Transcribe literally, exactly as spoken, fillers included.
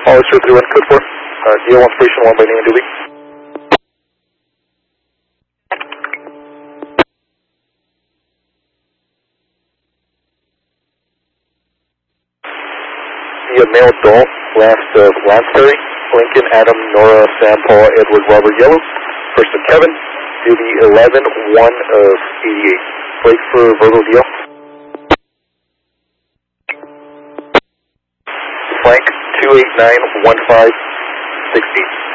Hollister three one, code four. Uh, D L one station one by name and duty. The male adult, last of Lansbury, Lincoln, Adam, Nora, Sam, Paul, Edward, Robert, Yellow. Person Kevin, duty eleven one of eighty-eight. Plate for Virgo D L. Frank, two eight nine one five sixteen.